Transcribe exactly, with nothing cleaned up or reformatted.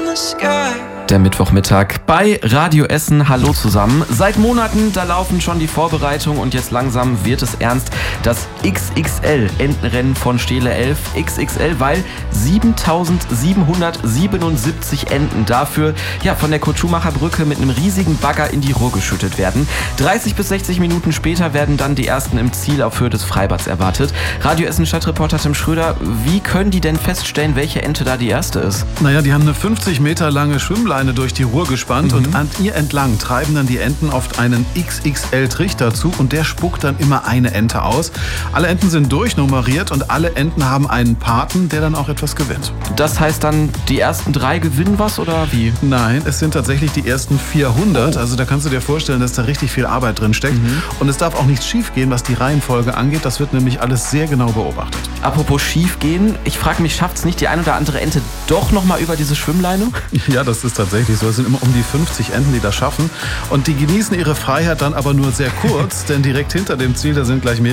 Der Mittwochmittag bei Radio Essen. Hallo zusammen. Seit Monaten, da laufen schon die Vorbereitungen und jetzt langsam wird es ernst. Das X X L-Entenrennen von Stele elf. X X L, weil siebentausendsiebenhundertsiebenundsiebzig Enten dafür ja, von der Kurt-Schumacher Brücke mit einem riesigen Bagger in die Ruhr geschüttet werden. dreißig bis sechzig Minuten später werden dann die ersten im Ziel auf Höhe des Freibads erwartet. Radio Essen Stadtreporter Tim Schröder, wie können die denn feststellen, welche Ente da die erste ist? Naja, die haben eine fünfzig Meter lange Schwimmleine durch die Ruhr gespannt, mhm. und an ihr entlang treiben dann die Enten oft einen X X L-Trichter zu und der spuckt dann immer eine Ente aus. Alle Enten sind durchnummeriert und alle Enten haben einen Paten, der dann auch etwas gewinnt. Das heißt dann, die ersten drei gewinnen was oder wie? Nein, es sind tatsächlich die ersten vierhundert. Oh. Also da kannst du dir vorstellen, dass da richtig viel Arbeit drin steckt. Mhm. Und es darf auch nichts schief gehen, was die Reihenfolge angeht. Das wird nämlich alles sehr genau beobachtet. Apropos schief gehen, ich frage mich, schafft es nicht die ein oder andere Ente doch nochmal über diese Schwimmleine? Ja, das ist tatsächlich so. Es sind immer um die fünfzig Enten, die das schaffen. Und die genießen ihre Freiheit dann aber nur sehr kurz, denn direkt hinter dem Ziel, da sind gleich mehrere